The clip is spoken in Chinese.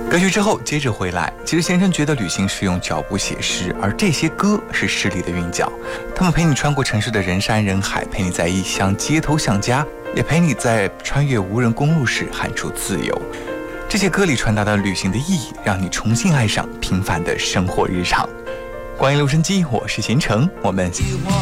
歌曲之后接着回来，其实先生觉得旅行是用脚步写诗，而这些歌是诗里的韵脚，他们陪你穿过城市的人山人海，陪你在异乡街头想家，也陪你在穿越无人公路时喊出自由。这些歌里传达的旅行的意义，让你重新爱上平凡的生活日常。关于留声机，我是贤成，我们